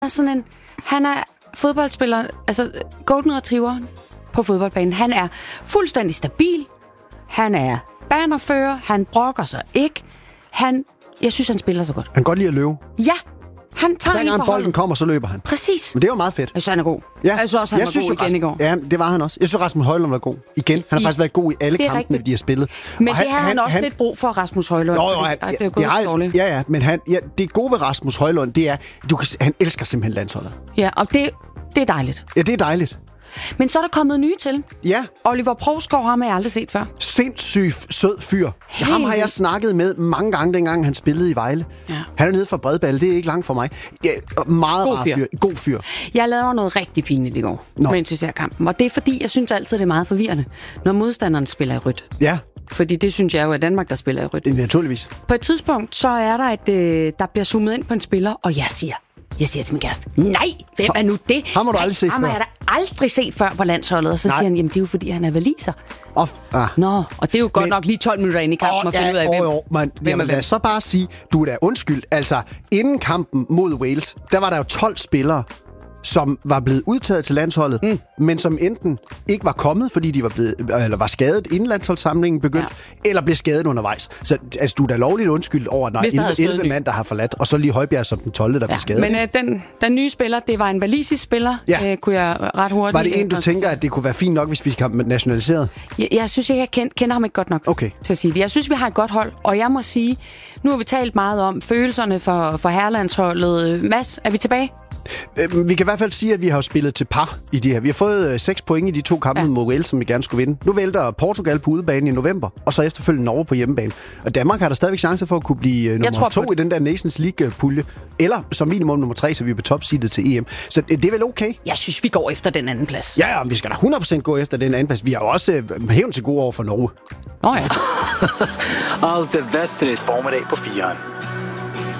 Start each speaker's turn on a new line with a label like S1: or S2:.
S1: Han er fodboldspiller, altså golden retriever på fodboldbanen. Han er fuldstændig stabil. Han er banerfører. Han brokker sig ikke. Jeg synes, han spiller så godt.
S2: Han kan godt lide at løbe.
S1: Ja, han tager
S2: en gang bolden kommer, så løber han.
S1: Præcis.
S2: Men det var meget fedt.
S1: Jeg synes, han er god.
S2: Ja.
S1: Jeg synes også, han var god igen i går.
S2: Ja, det var han også. Jeg synes, Rasmus Højlund var god. Igen. Han har faktisk været god i alle kampene, de har spillet.
S1: Men det har han også lidt brug for, Rasmus Højlund. Det er gået dårligt.
S2: Ja, men det gode ved Rasmus Højlund, det er, han elsker simpelthen landsholdet.
S1: Ja, og det er dejligt.
S2: Ja, det er dejligt.
S1: Men så er der kommet nye til.
S2: Ja.
S1: Oliver Provsgaard har jeg aldrig set før.
S2: Sindssygt sød fyr. Ham har jeg snakket med mange gange, dengang han spillede i Vejle. Ja. Han er nede fra Bredballe, det er ikke langt for mig. Ja, meget rar fyr. God fyr.
S1: Jeg lavede noget rigtig pinligt i går, mens vi ser kampen. Og det er fordi, jeg synes altid, det er meget forvirrende, når modstanderen spiller i rødt.
S2: Ja.
S1: Fordi det synes jeg jo er Danmark, der spiller i rødt.
S2: Naturligvis.
S1: På et tidspunkt, så er der, der bliver zoomet ind på en spiller, og jeg siger til min kæreste, nej, hvem er nu det?
S2: Ham har du aldrig set før.
S1: Ham har jeg da aldrig set før på landsholdet. Og så siger han, jamen det er jo fordi, han er waliser. Nå, og det er jo godt nok lige 12 minutter ind i kampen at finde ud af, hvem er hvem.
S2: Så bare sige, du er da undskyld. Altså, inden kampen mod Wales, der var der jo 12 spillere, som var blevet udtaget til landsholdet, men som enten ikke var kommet, fordi de var skadet inden landsholdssamlingen begyndte, eller blev skadet undervejs. Så altså, du er da lovligt undskyldt over, når 11 mand, der har forladt, og så lige Højbjerg som den 12. der blev skadet.
S1: Men den nye spiller, det var en walisisk spiller, kunne jeg ret hurtigt...
S2: Var det en, du tænker, at det kunne være fint nok, hvis vi skal have nationaliseret?
S1: Jeg synes ikke, jeg kender ham ikke godt nok til at sige det. Jeg synes, vi har et godt hold, og jeg må sige, nu har vi talt meget om følelserne for herrelandsholdet. Mads, er vi tilbage?
S2: Vi kan i hvert fald sige, at vi har spillet til par i de her. Vi har fået 6 point i de 2 kampe mod Wales, som vi gerne skulle vinde. Nu vælter Portugal på udebane i november, og så efterfølgende Norge på hjemmebane. Og Danmark har der stadigvæk chance for at kunne blive nummer 2 i den der Nations League-pulje. Eller som minimum nummer 3, så vi er på topseedet til EM. Så det er vel okay?
S1: Jeg synes, vi går efter den anden plads.
S2: Ja, vi skal da 100% gå efter den anden plads. Vi har også hævn til gode over for Norge.
S1: Ja.
S3: Allt är bättre. Formiddag på 4'eren.